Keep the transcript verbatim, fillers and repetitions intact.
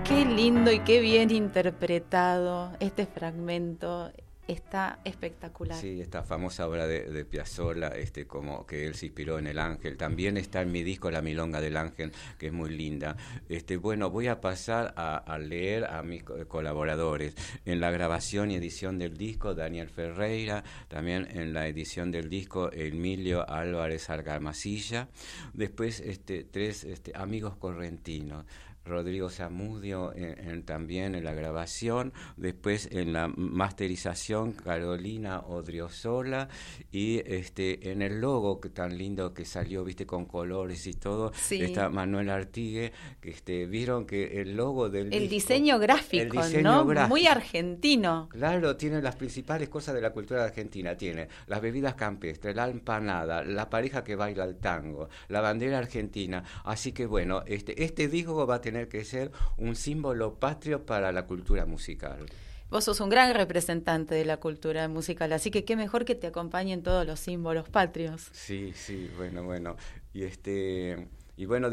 Qué lindo y qué bien interpretado este fragmento. Está espectacular. Sí, esta famosa obra de, de Piazzolla, este, como que él se inspiró en El Ángel. También está en mi disco La Milonga del Ángel, que es muy linda. Este, bueno, voy a pasar a, a leer a mis colaboradores. En la grabación y edición del disco, Daniel Ferreira. También en la edición del disco, Emilio Álvarez Argamasilla. Después, este, tres este, amigos correntinos. Rodrigo Zamudio en, en, también en la grabación, después en la masterización Carolina Odriozola y este en el logo que tan lindo que salió, viste, con colores y todo, sí. Está Manuel Artigue, que este vieron que el logo del el disco, diseño gráfico, el diseño ¿no? Gráfico, muy argentino. Claro, tiene las principales cosas de la cultura argentina, tiene las bebidas campestres, la empanada, la pareja que baila el tango, la bandera argentina, así que bueno, este este disco va a tener que ser un símbolo patrio para la cultura musical. Vos sos un gran representante de la cultura musical, así que qué mejor que te acompañen todos los símbolos patrios. Sí, sí, bueno, bueno. Y este y bueno,